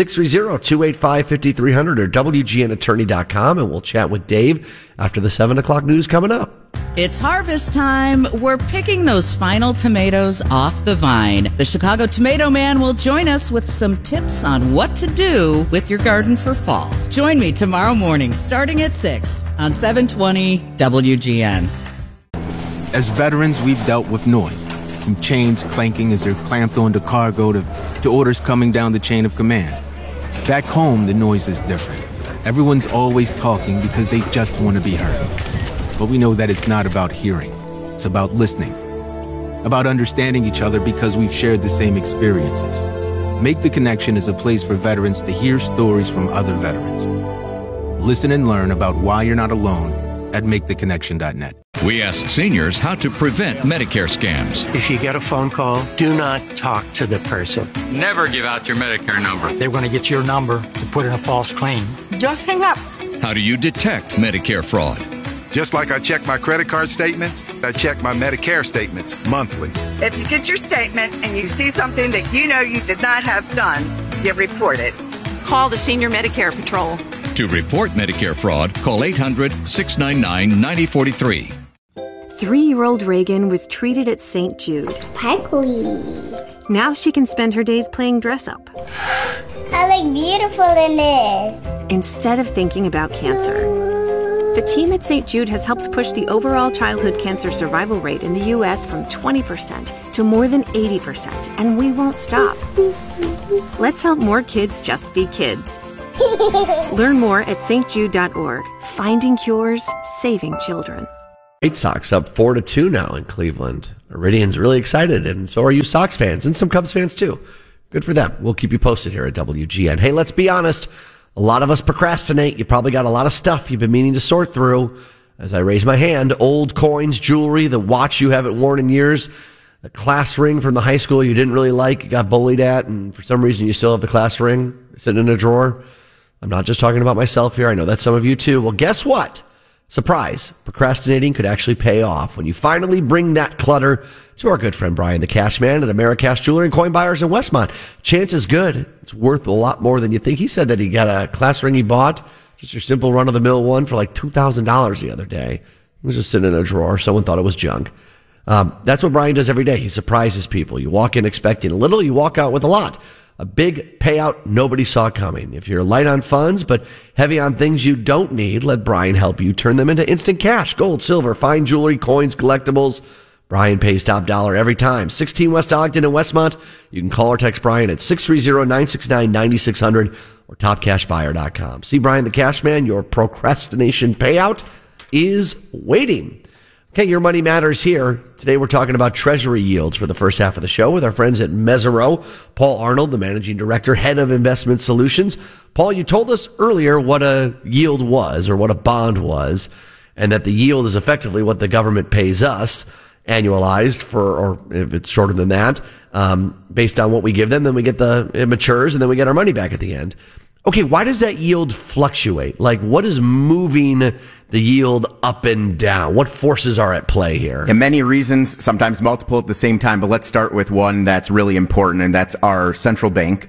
630-285-5300 or WGNattorney.com, and we'll chat with Dave after the 7 o'clock news coming up.
It's harvest time. We're picking those final tomatoes off the vine. The Chicago Tomato Man will join us with some tips on what to do with your garden for fall. Join me tomorrow morning starting at 6 on 720 WGN.
As veterans, we've dealt with noise, from chains clanking as they're clamped onto cargo to orders coming down the chain of command. Back home, the noise is different. Everyone's always talking because they just want to be heard. But we know that it's not about hearing. It's about listening. About understanding each other because we've shared the same experiences. Make the Connection is a place for veterans to hear stories from other veterans. Listen and learn about why you're not alone at maketheconnection.net.
We ask seniors how to prevent Medicare scams.
If you get a phone call, do not talk to the person.
Never give out your Medicare number.
They're going to get your number to put in a false claim.
Just hang up.
How do you detect Medicare fraud?
Just like I check my credit card statements, I check my Medicare statements monthly.
If you get your statement and you see something that you know you did not have done, you report it.
Call the Senior Medicare Patrol.
To report Medicare fraud, call 800-699-9043.
3-year-old Reagan was treated at St. Jude.
Sparkly.
Now she can spend her days playing dress-up.
I look beautiful in this.
Instead of thinking about cancer. The team at St. Jude has helped push the overall childhood cancer survival rate in the U.S. from 20% to more than 80%, and we won't stop. Let's help more kids just be kids. Learn more at stjude.org. Finding cures, saving children.
White Sox up 4-2 now in Cleveland. Iridian's really excited, and so are you Sox fans, and some Cubs fans too. Good for them. We'll keep you posted here at WGN. Hey, let's be honest. A lot of us procrastinate. You probably got a lot of stuff you've been meaning to sort through. As I raise my hand, old coins, jewelry, the watch you haven't worn in years, the class ring from the high school you didn't really like, you got bullied at, and for some reason you still have the class ring sitting in a drawer. I'm not just talking about myself here. I know that's some of you too. Well, guess what? Surprise. Procrastinating could actually pay off when you finally bring that clutter to our good friend Brian the Cash Man at Americash Jewelry and Coin Buyers in Westmont. Chance is good. It's worth a lot more than you think. He said that he got a class ring he bought, just your simple run-of-the-mill one, for like $2,000 the other day. It was just sitting in a drawer. Someone thought it was junk. That's what Brian does every day. He surprises people. You walk in expecting a little, you walk out with a lot. A big payout nobody saw coming. If you're light on funds but heavy on things you don't need, let Brian help you turn them into instant cash. Gold, silver, fine jewelry, coins, collectibles. Brian pays top dollar every time. 16 West Ogden in Westmont. You can call or text Brian at 630-969-9600 or topcashbuyer.com. See Brian the Cash Man, your procrastination payout is waiting. Okay, Your Money Matters here. Today we're talking about treasury yields for the first half of the show with our friends at Mesirow. Paul Arnold, the managing director, head of investment solutions. Paul, you told us earlier what a yield was or what a bond was, and that the yield is effectively what the government pays us annualized for, or if it's shorter than that, based on what we give them. Then we get it matures and then we get our money back at the end. Okay, why does that yield fluctuate? Like, what is moving the yield up and down? What forces are at play here?
And many reasons, sometimes multiple at the same time, but let's start with one that's really important, and that's our central bank.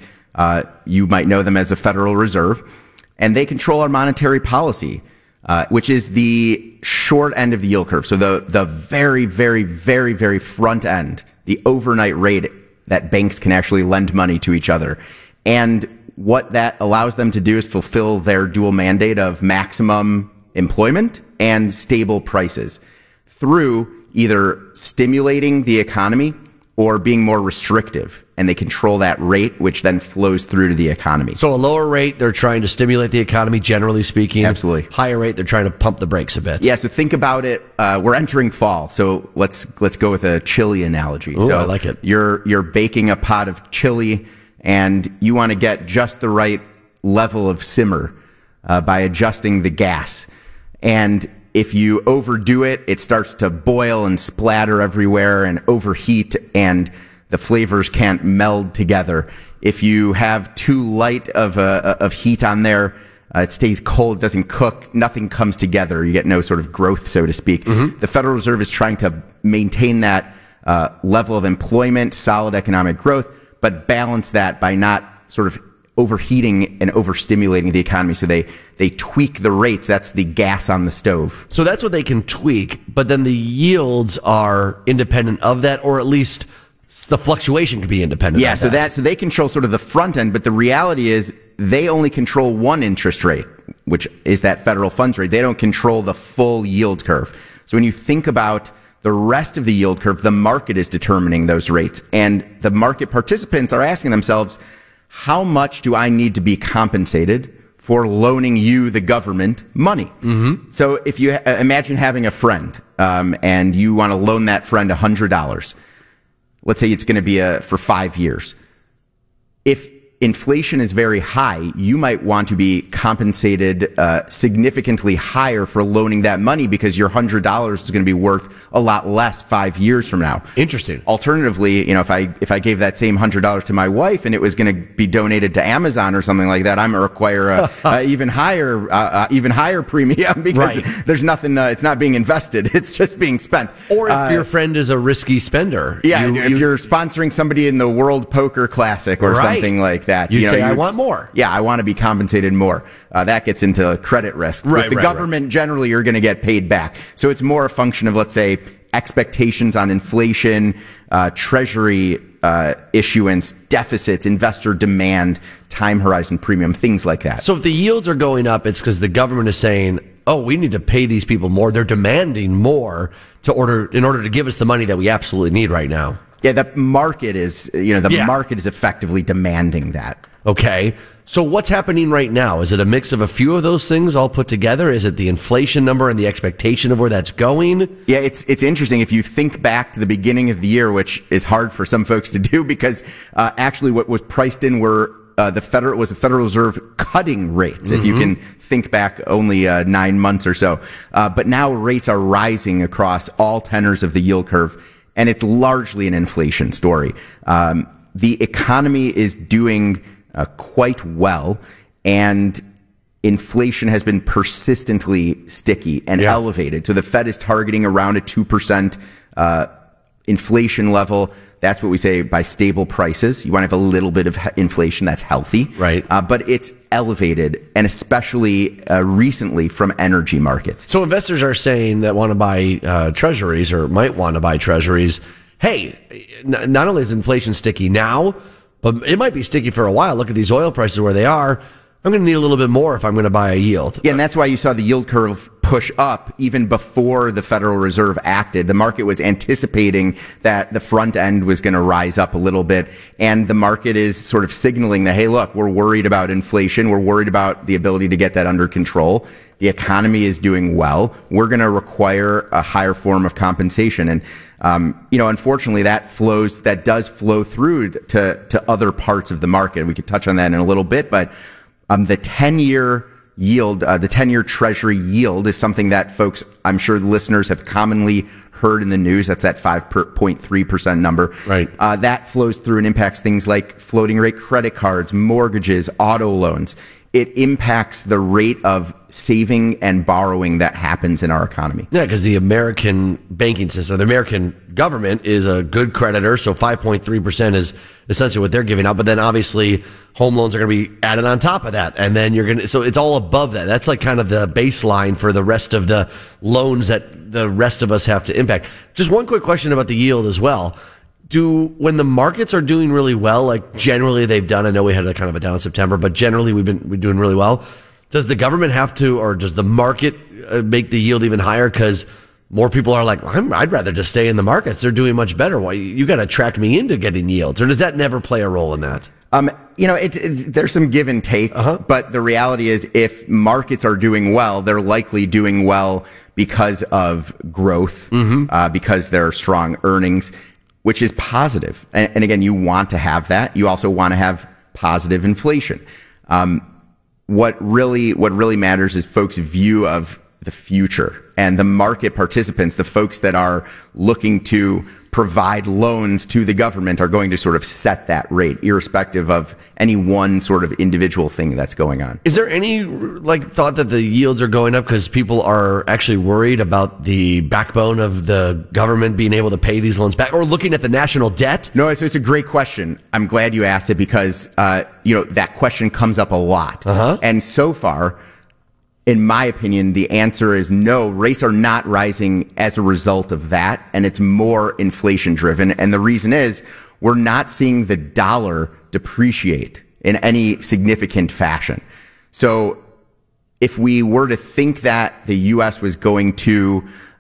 You might know them as the Federal Reserve, and they control our monetary policy, which is the short end of the yield curve. So the very, very, very, very front end, the overnight rate that banks can actually lend money to each other. And what that allows them to do is fulfill their dual mandate of maximum employment and stable prices through either stimulating the economy or being more restrictive. And they control that rate, which then flows through to the economy.
So a lower rate, they're trying to stimulate the economy, generally speaking.
Absolutely.
Higher rate, they're trying to pump the brakes a bit.
Yeah, so think about it. We're entering fall, so let's go with a chili analogy.
Ooh,
so
I like it.
You're baking a pot of chili, and you want to get just the right level of simmer by adjusting the gas. And if you overdo it, it starts to boil and splatter everywhere and overheat, and the flavors can't meld together. If you have too light of heat on there, it stays cold, doesn't cook, nothing comes together. You get no sort of growth, so to speak. Mm-hmm. The Federal Reserve is trying to maintain that level of employment, solid economic growth, but balance that by not sort of overheating and overstimulating the economy. So they tweak the rates. That's the gas on the stove.
So that's what they can tweak, but then the yields are independent of that, or at least the fluctuation could be independent
of that.
Yeah,
so they control sort of the front end, but the reality is they only control one interest rate, which is that federal funds rate. They don't control the full yield curve. So when you think about the rest of the yield curve, the market is determining those rates. And the market participants are asking themselves, how much do I need to be compensated for loaning you, the government, money? Mm-hmm. So if you imagine having a friend, and you want to loan that friend $100, let's say it's going to be for 5 years. If inflation is very high, you might want to be compensated significantly higher for loaning that money because your $100 is going to be worth a lot less 5 years from now.
Interesting.
Alternatively, if I gave that same $100 to my wife and it was going to be donated to Amazon or something like that, I'm going to require a even higher premium because there's nothing. It's not being invested; it's just being spent.
Or if your friend is a risky spender,
if you're sponsoring somebody in the World Poker Classic or something like that,
you'd say, I want more.
Yeah, I want to be compensated more. That gets into credit risk. With the government, generally, you're going to get paid back. So it's more a function of, let's say, expectations on inflation, treasury issuance, deficits, investor demand, time horizon premium, things like that.
So if the yields are going up, it's because the government is saying, oh, we need to pay these people more. They're demanding more in order to give us the money that we absolutely need right now.
Yeah, the market is, market is effectively demanding that.
Okay. So what's happening right now? Is it a mix of a few of those things all put together? Is it the inflation number and the expectation of where that's going?
Yeah, it's interesting. If you think back to the beginning of the year, which is hard for some folks to do because actually what was priced in were the Federal Reserve cutting rates, if you can think back only 9 months or so. But now rates are rising across all tenors of the yield curve, and it's largely an inflation story. The economy is doing quite well, and inflation has been persistently sticky and elevated. So the Fed is targeting around a 2% inflation level. That's what we say by stable prices. You want to have a little bit of inflation that's healthy.
Right.
But it's elevated, and especially recently from energy markets.
So investors are saying that want to buy treasuries or might want to buy treasuries. Hey, not only is inflation sticky now, but it might be sticky for a while. Look at these oil prices where they are. I'm going to need a little bit more if I'm going to buy a yield.
Yeah, and that's why you saw the yield curve push up even before the Federal Reserve acted. The market was anticipating that the front end was going to rise up a little bit, and the market is sort of signaling that, hey, look, we're worried about inflation. We're worried about the ability to get that under control. The economy is doing well. We're going to require a higher form of compensation. And unfortunately, that does flow through to other parts of the market. We could touch on that in a little bit, but the 10-year yield, the 10-year treasury yield is something that folks, I'm sure listeners have commonly heard in the news. That's that 5.3% number.
Right.
That flows through and impacts things like floating rate credit cards, mortgages, auto loans. It impacts the rate of saving and borrowing that happens in our economy.
Yeah, because the American banking system, the American government is a good creditor, so 5.3% is essentially what they're giving out. But then obviously home loans are going to be added on top of that. And then so it's all above that. That's like kind of the baseline for the rest of the loans that the rest of us have to impact. Just one quick question about the yield as well. When the markets are doing really well, like generally they've done, I know we had a kind of a down September, but generally we're doing really well. Does the government have to, or does the market make the yield even higher? Because more people are like, I'd rather just stay in the markets. They're doing much better. Why you got to attract me into getting yields? Or does that never play a role in that?
There's some give and take, but the reality is if markets are doing well, they're likely doing well because of growth, because there are strong earnings, which is positive. And again, you want to have that. You also want to have positive inflation. What really matters is folks' view of the future, and the market participants, the folks that are looking to provide loans to the government, are going to sort of set that rate, irrespective of any one sort of individual thing that's going on.
Is there any thought that the yields are going up because people are actually worried about the backbone of the government being able to pay these loans back, or looking at the national debt?
No, it's a great question. I'm glad you asked it because that question comes up a lot, and so far, in my opinion, the answer is no. Rates are not rising as a result of that, and it's more inflation driven. And the reason is we're not seeing the dollar depreciate in any significant fashion. So if we were to think that the U.S. was going to,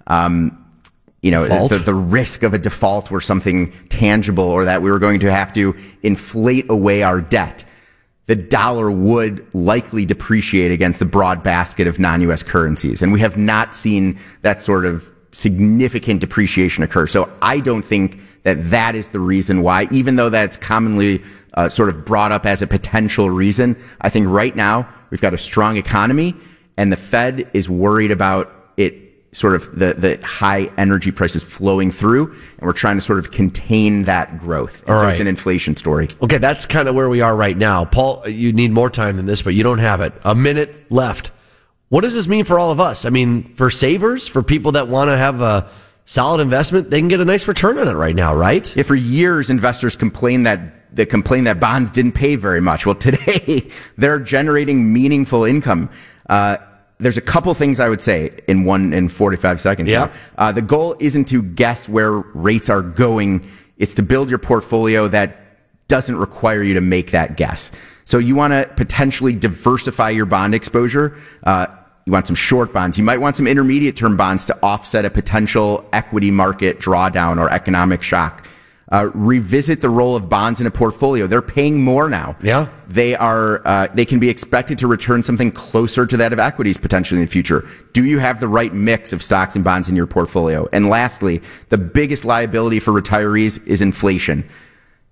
the risk of a default were something tangible, or that we were going to have to inflate away our debt, the dollar would likely depreciate against the broad basket of non-U.S. currencies. And we have not seen that sort of significant depreciation occur. So I don't think that is the reason why, even though that's commonly sort of brought up as a potential reason. I think right now we've got a strong economy, and the Fed is worried about it, sort of the high energy prices flowing through, and we're trying to sort of contain that growth. And so it's an inflation story.
Okay, that's kind of where we are right now. Paul, you need more time than this, but you don't have it. A minute left. What does this mean for all of us? I mean, for savers, for people that want to have a solid investment, they can get a nice return on it right now, right?
Yeah, for years, investors complain that bonds didn't pay very much. Well, today, they're generating meaningful income. There's a couple things I would say in 45 seconds.
Yeah.
The goal isn't to guess where rates are going. It's to build your portfolio that doesn't require you to make that guess. So you want to potentially diversify your bond exposure. You want some short bonds. You might want some intermediate term bonds to offset a potential equity market drawdown or economic shock. Revisit the role of bonds in a portfolio. They're paying more now.
Yeah.
They can be expected to return something closer to that of equities potentially in the future. Do you have the right mix of stocks and bonds in your portfolio? And lastly, the biggest liability for retirees is inflation.